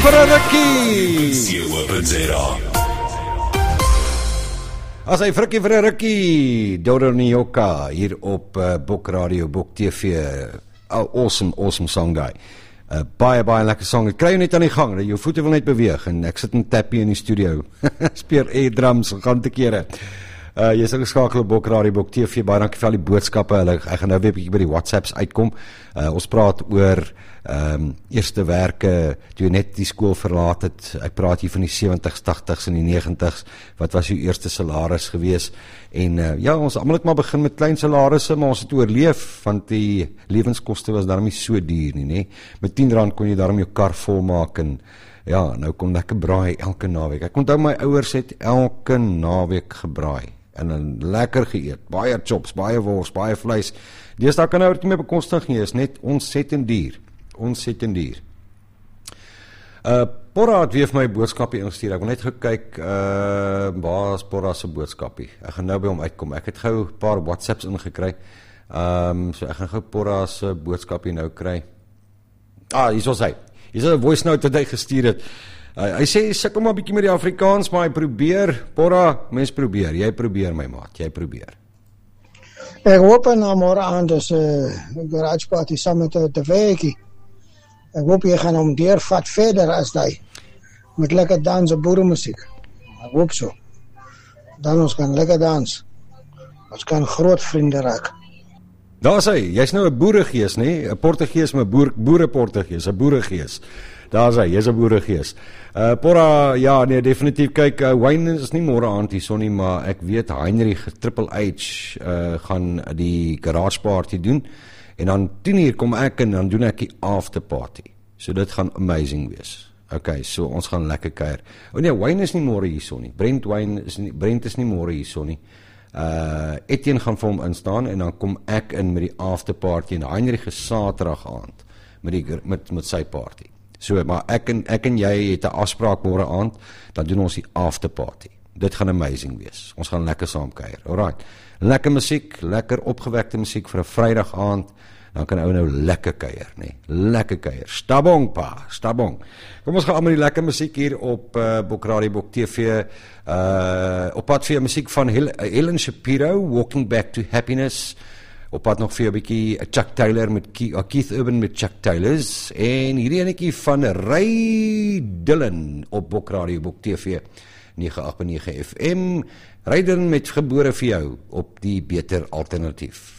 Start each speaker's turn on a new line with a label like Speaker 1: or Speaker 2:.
Speaker 1: vir 'n rukkie. As hy frikkie vir 'n rukkie, Dodo Nyoka hier op Bok Radio, Bok TV. Awesome song daai. Baie lekker song. Ek kry jou net aan die gang, jou voete wil net beweeg en ek sit in tappie in die studio. Speel air drums, gaan te kere. Jy is ingeskakel op Bok Radio, Bok TV. Baie dankie vir al die boodskappe. Ek gaan nou weer 'n bietjie by die WhatsApps uitkom. Ons praat oor eerste werke, toe jy net die skool verlaat het. Ek praat hier van die 70s, 80s en die 90s. Wat was jou eerste salaris gewees? En ons almal het maar begin met klein salarisse, maar ons het oorleef, want die lewenskoste was daarom nie so duur nie, né? Met R10 kon jy daarom jou kar volmaak en ja, nou kom lekker braai elke naweek. Ek onthou my ouers het elke naweek gebraai en dan lekker geëet, baie chops, baie wors, baie vleis. Deesdae kan nou nie meer bekostig nie, is net ontsettend duur. Porra het weer vir my boodskapie ingestuur. Ek wil net gekyk, waar is Porra se boodskapie? Ek gaan nou by hom uitkom. Ek het gou 'n paar WhatsApps ingekry. So ek gaan gou Porra se boodskapie nou kry. Hier is hy. Hier is 'n voice note wat hy gestuur het. Hy sê, sukkel maar 'n bietjie met die Afrikaans, maar hy probeer. Porra, mens probeer. Jy probeer, my maat. Jy probeer.
Speaker 2: Ek hoop na môre aand is 'n garage party saam met 'n teveetjie. Ek hoop jy gaan hom deurvat verder as daai met lekker dans en boeremusiek. Ek hoop so. Dan ons kan lekker dans. Ons kan groot vriende raak.
Speaker 1: Daar sê hy, jy's nou 'n boeregees, nê? 'n Portugees met boere-Portugees, 'n boeregees. Daar sê hy, jy's 'n boeregees. Porra, ja, nee, definitief. Kyk, Wayne is nie môre aand hier son nie, maar ek weet Heinrich Triple H gaan die garage party doen. En dan 10:00 kom ek en dan doen ek die after party. So dit gaan amazing wees. Okay, so ons gaan lekker kuier. Nee, Wayne is nie môre hier son nie. Brent is nie môre hier son nie. Etienne gaan vir hom instaan en dan kom ek in met die after party en Heinrich is Saterdag aand met sy party. So, maar ek en jy het 'n afspraak môre aand, dan doen ons die after party. Dit gaan amazing wees. Ons gaan lekker saam kuier. Alright. Lekker musiek, lekker opgewekte musiek vir 'n Vrydag aand. Dan kan ou nou lekker kuier, nê. Lekker kuier. Stabong pa, stabong. Kom ons gaan aan met die lekker musiek hier op Bok Radio, Bok TV. Op pad vir musiek van Helen Shapiro, Walking Back to Happiness. Op pad nog vir 'n bietjie Chuck Taylor met Keith Urban met Chuck Taylors en hierdie enetjie van Ray Dillon op Bok Radio, Bok TV 98.9 FM. Ray Dillon met Gebore vir jou op die Beter Alternatief.